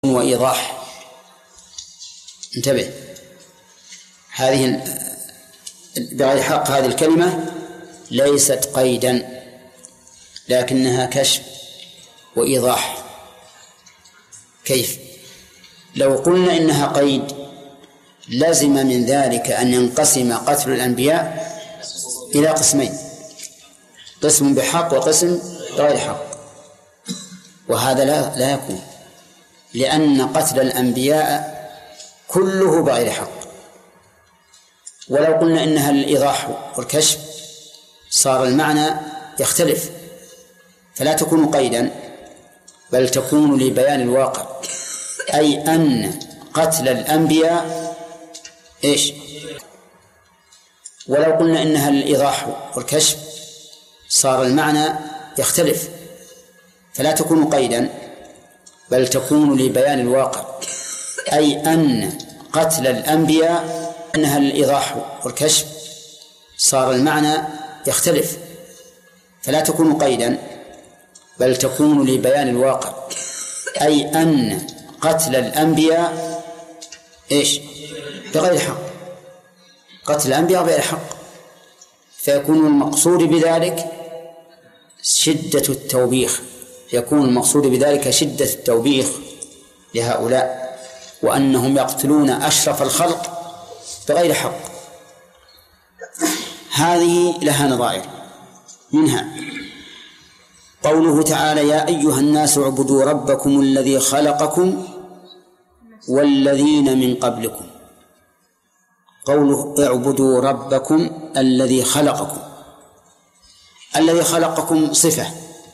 وإيضاح. انتبه، هذه بغير حق هذه الكلمة ليست قيدا لكنها كشف وإيضاح. كيف؟ لو قلنا إنها قيد لزم من ذلك أن ينقسم قتل الأنبياء إلى قسمين، قسم بحق وقسم بغير حق، وهذا لا يكون، لأن قتل الأنبياء كله بغير حق. ولو قلنا إنها الإيضاح والكشف صار المعنى يختلف، فلا تكون قيدا بل تكون لبيان الواقع، أي أن قتل الأنبياء إيش؟ ولو قلنا إنها الإيضاح والكشف صار المعنى يختلف، فلا تكون قيدا بل تكون لبيان الواقع، أي أن قتل الأنبياء أنها الإيضاح والكشف صار المعنى يختلف، فلا تكون قيدا بل تكون لبيان الواقع، أي أن قتل الأنبياء إيش؟ بغير حق، قتل الأنبياء بغير حق، فيكون المقصود بذلك شدة التوبيخ، يكون المقصود بذلك شدة التوبيخ لهؤلاء، وأنهم يقتلون أشرف الخلق بغير حق. هذه لها نظائر، منها قوله تعالى: يا أيها الناس اعبدوا ربكم الذي خلقكم والذين من قبلكم. قوله اعبدوا ربكم الذي خلقكم، الذي خلقكم صفة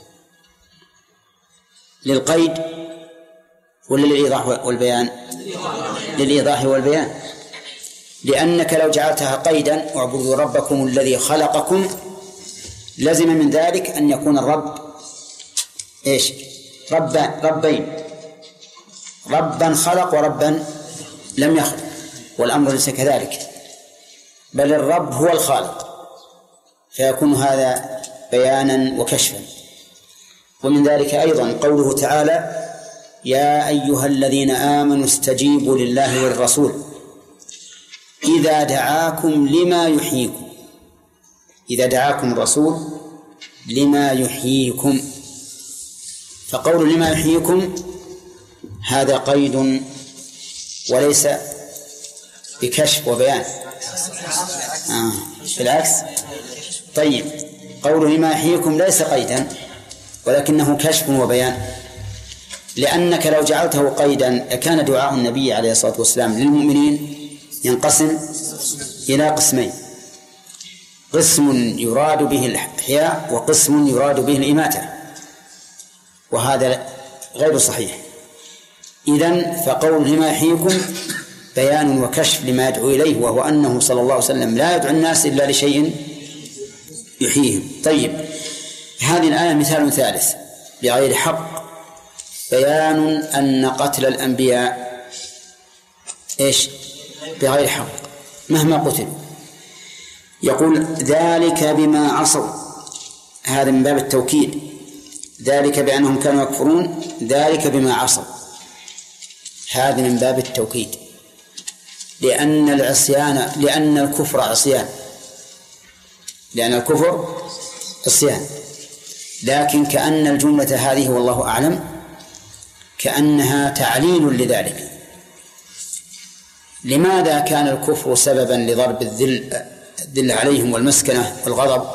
للقيد ولا للإيضاح والبيان؟ للإيضاح والبيان، لأنك لو جعلتها قيدا اعبدوا ربكم الذي خلقكم لزم من ذلك أن يكون الرب إيش؟ ربين، ربا خلق وربا لم يخلق، والأمر ليس كذلك، بل الرب هو الخالق، فيكون هذا بيانا وكشفا. ومن ذلك أيضا قوله تعالى: يا أيها الذين آمنوا استجيبوا لله والرسول إذا دعاكم لما يحييكم. إذا دعاكم الرسول لما يحييكم، فقول لما يحييكم هذا قيد وليس بكشف وبيان، بالعكس. طيب، قول لما يحييكم ليس قيدا ولكنه كشف وبيان، لأنك لو جعلته قيدا كان دعاء النبي عليه الصلاة والسلام للمؤمنين ينقسم إلى قسمين: قسم يراد به الإحياء وقسم يراد به الإماتة، وهذا غير صحيح. إذن فقول لما يحييكم بيان وكشف لما يدعو إليه، وهو أنه صلى الله عليه وسلم لا يدعو الناس إلا لشيء يحييهم. طيب، هذه الآية مثال ثالث بغير حق، بيان أن قتل الأنبياء إيش؟ بغير حق مهما قتلوا. يقول: ذلك بما عصوا، هذا من باب التوكيد، ذلك بأنهم كانوا يكفرون، ذلك بما عصوا، هذا من باب التوكيد، لأن الكفر عصيان، لأن الكفر عصيان. لكن كأن الجملة هذه والله أعلم كأنها تعليل لذلك. لماذا كان الكفر سببا لضرب الذل عليهم والمسكنة والغضب؟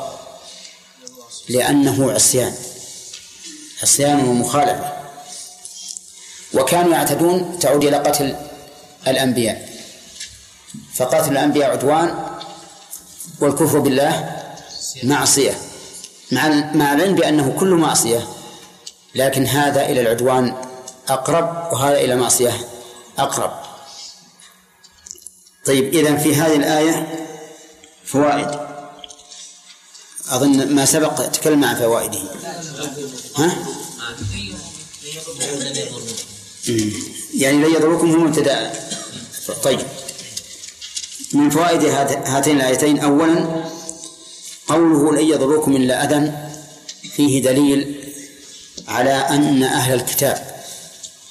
لأنه عصيان ومخالفة، وكانوا يعتدون تعود إلى قتل الأنبياء، فقتل الأنبياء عدوان والكفر بالله معصية، مع العلم بأنه كل معصية، لكن هذا إلى العدوان أقرب وهذا إلى معصية أقرب. طيب، إذن في هذه الآية فوائد، أظن ما سبق تكلم عن فوائده. يعني لن يضركم هم ابتداء. طيب، من فوائد هاتين الآيتين: أولا قوله لن يضركم إلا أذى، فيه دليل على أن أهل الكتاب